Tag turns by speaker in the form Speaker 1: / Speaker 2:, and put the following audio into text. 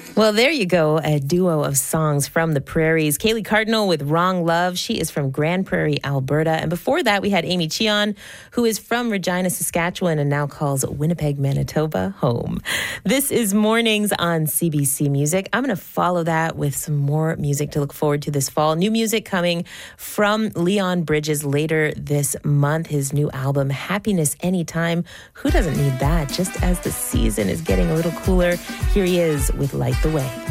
Speaker 1: Well, there you go, a duo of songs from the prairies. Kaylee Cardinal with Wrong Love. She is from Grand Prairie, Alberta. And before that, we had Amy Cheon, who is from Regina, Saskatchewan, and now calls Winnipeg, Manitoba home. This is Mornings on CBC Music. I'm going to follow that with some more music to look forward to this fall. New music coming from Leon Bridges later this month. His new album, Happiness Anytime. Who doesn't need that? Just as the season is getting a little cooler, here he is with Light the Way.